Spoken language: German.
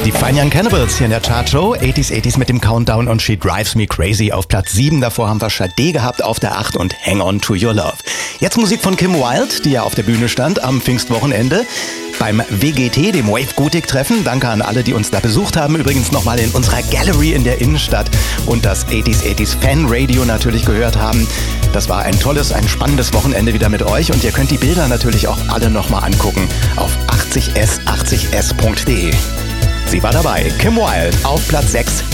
Die Fine Young Cannibals hier in der Chartshow. 80s mit dem Countdown und She Drives Me Crazy auf Platz 7. Davor haben wir Sade gehabt auf der 8 und Hang On To Your Love. Jetzt Musik von Kim Wilde, die ja auf der Bühne stand am Pfingstwochenende beim WGT, dem Wave Gothic Treffen. Danke an alle, die uns da besucht haben. Übrigens nochmal in unserer Gallery in der Innenstadt und das 80s Fan Radio natürlich gehört haben. Das war ein tolles, ein spannendes Wochenende wieder mit euch und ihr könnt die Bilder natürlich auch alle nochmal angucken auf 80s80s.de. Sie war dabei, Kim Wilde auf Platz 6